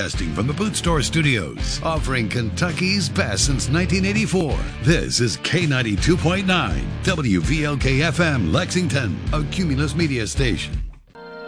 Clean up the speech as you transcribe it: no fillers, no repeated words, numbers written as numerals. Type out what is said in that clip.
Broadcasting from the Boot Store Studios, offering Kentucky's best since 1984. This is K92.9, WVLK-FM, Lexington, a Cumulus media station.